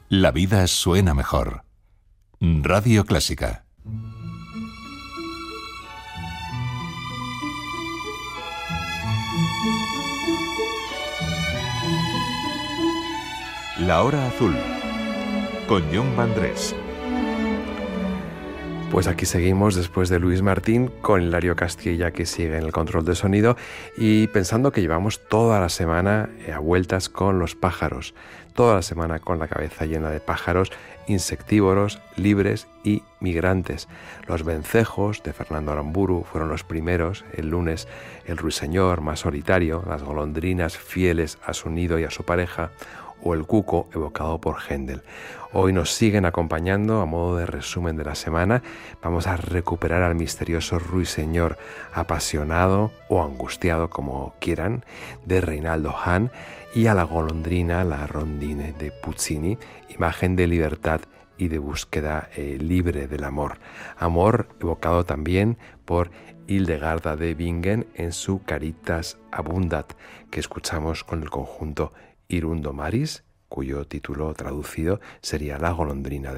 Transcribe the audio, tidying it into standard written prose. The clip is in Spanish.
La vida suena mejor. Radio Clásica. La Hora Azul, con Jon Vandrés. Pues aquí seguimos después de Luis Martín con Hilario Castilla, que sigue en el control de sonido, y pensando que llevamos toda la semana a vueltas con los pájaros, toda la semana con la cabeza llena de pájaros insectívoros, libres y migrantes. Los vencejos de Fernando Aramburu fueron los primeros, el lunes el ruiseñor más solitario, las golondrinas fieles a su nido y a su pareja, o el cuco evocado por Händel. Hoy nos siguen acompañando a modo de resumen de la semana. Vamos a recuperar al misterioso ruiseñor apasionado o angustiado, como quieran, de Reinaldo Hahn, y a la golondrina, la rondine de Puccini, imagen de libertad y de búsqueda libre del amor. Amor evocado también por Hildegarda de Bingen en su Caritas Abundat, que escuchamos con el conjunto Hirundo Maris, cuyo título traducido sería La golondrina